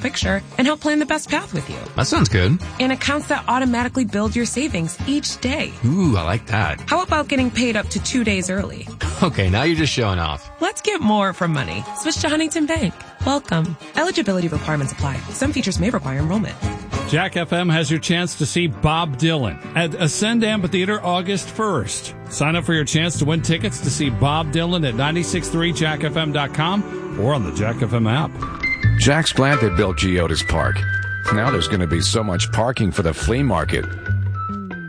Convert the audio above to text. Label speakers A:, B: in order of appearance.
A: picture and help plan the best path with you.
B: That sounds good.
A: And accounts that automatically build your savings each day.
B: Ooh, I like that.
A: How about getting paid up to 2 days early?
B: Okay, now you're just showing off.
A: Let's get more from money. Switch to Huntington Bank. Welcome. Eligibility requirements apply. Some features may require enrollment.
C: Jack FM has your chance to see Bob Dylan at Ascend Amphitheater August 1st. Sign up for your chance to win tickets to see Bob Dylan at 963jackfm.com or on the Jack FM app.
D: Jack's glad they built Geodis Park. Now there's going to be so much parking for the flea market.